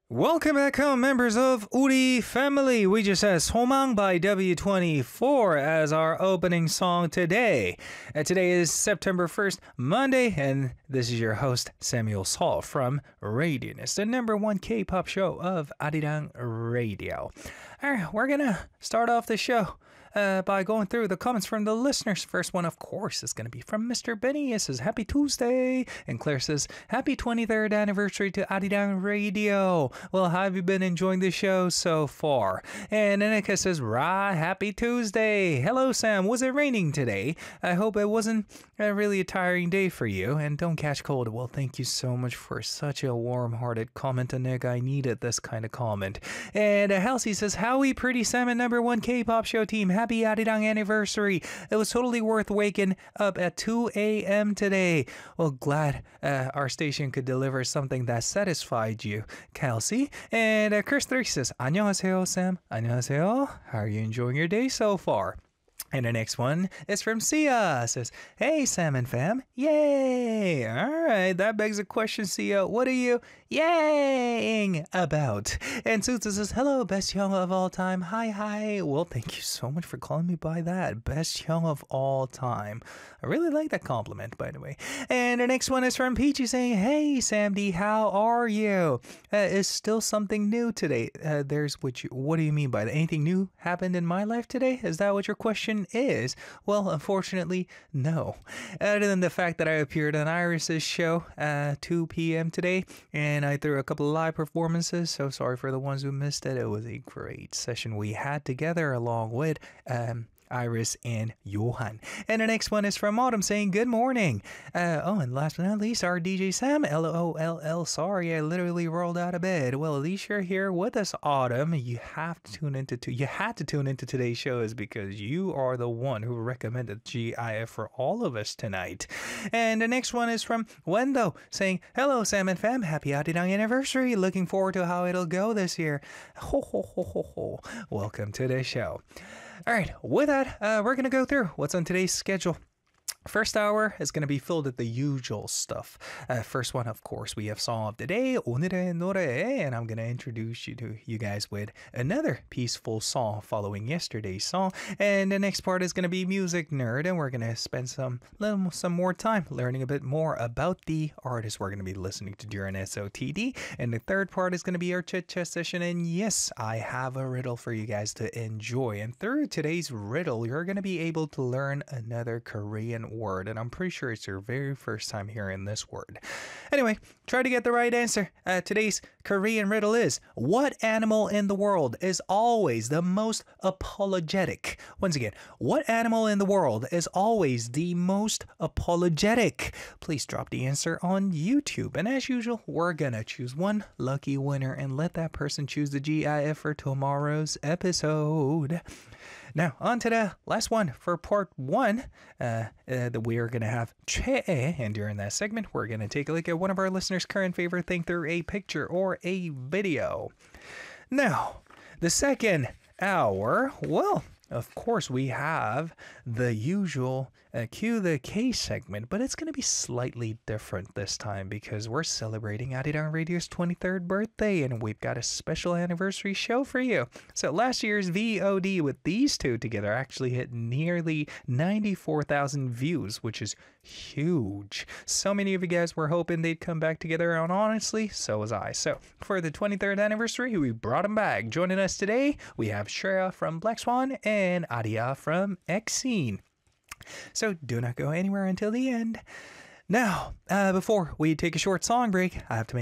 Welcome back home, members of Uri Family. We just had Somang by W24 as our opening song today. Today is September 1st, Monday, and this is your host, Samuel Saul from Radionist, the number one K-pop show of Arirang Radio. All right, we're going to start off the show by going through the comments from the listeners. First one, of course, is going to be from Mr. Benny. It says, Happy Tuesday. And Claire says, Happy 23rd anniversary to Arirang Radio. Well, how have you been enjoying the show so far? And Anika says, Happy Tuesday. Hello, Sam. Was it raining today? I hope it wasn't really a tiring day for you. And don't catch cold. Well, thank you so much for such a warm-hearted comment, Anika. I needed this kind of comment. And Halsey says, Howie, Pretty Salmon, number one K-pop show team. Happy Arirang anniversary. It was totally worth waking up at 2 a.m. today. Well, glad our station could deliver something that satisfied you, Kelsey. And Chris 3 says, 안녕하세요, Sam. 안녕하세요. How are you enjoying your day so far? And the next one is from Sia. It says, Hey, Sam and fam. Yay. All right. That begs a question, Sia. What are you yaying about? And Susa says, Hello, best young of all time. Hi. Well, thank you so much for calling me by that. Best young of all time. I really like that compliment, by the way. And the next one is from Peachy saying, Hey, Sam D, how are you? Is still something new today? What do you mean by that? Anything new happened in my life today? Is that what your question is? Well, unfortunately, no. Other than the fact that I appeared on Iris's show at 2 p.m. today, and I threw a couple of live performances, so sorry for the ones who missed it. It was a great session we had together along with Iris and Johan. And the next one is from Autumn saying, Good morning. And last but not least, our DJ Sam, LOLL. Sorry, I literally rolled out of bed. Well, at least you're here with us, Autumn. You had to tune into today's show is because you are the one who recommended GIF for all of us tonight. And the next one is from Wendo saying, Hello, Sam and fam. Happy Arirang anniversary. Looking forward to how it'll go this year. Ho, ho, ho, ho, ho. Welcome to the show. All right, with that, we're going to go through what's on today's schedule. First hour is going to be filled with the usual stuff. First one, of course, we have Song of the Day, 오늘의 노래, and I'm going to introduce you guys with another peaceful song following yesterday's song. And the next part is going to be Music Nerd, and we're going to spend some more time learning a bit more about the artists we're going to be listening to during SOTD. And the third part is going to be our chit-chat session, and yes, I have a riddle for you guys to enjoy. And through today's riddle, you're going to be able to learn another Korean word, and I'm pretty sure it's your very first time hearing this word. Anyway, try to get the right answer. Today's Korean riddle is, what animal in the world is always the most apologetic? Once again, what animal in the world is always the most apologetic? Please drop the answer on YouTube. And as usual, we're gonna choose one lucky winner and let that person choose the GIF for tomorrow's episode. Now, on to the last one for part one. That we are going to have Che, and during that segment, we're going to take a look at one of our listeners' current favorite thing through a picture or a video. Now, the second hour, well, of course, we have the usual Cue the K segment, but it's going to be slightly different this time because we're celebrating Arirang Radio's 23rd birthday, and we've got a special anniversary show for you. So last year's VOD with these two together actually hit nearly 94,000 views, which is huge. So many of you guys were hoping they'd come back together, and honestly, so was I. So for the 23rd anniversary, we brought them back. Joining us today, we have Shreya from Black Swan and Aria from Exene. So do not go anywhere until the end. Now, before we take a short song break, I have to make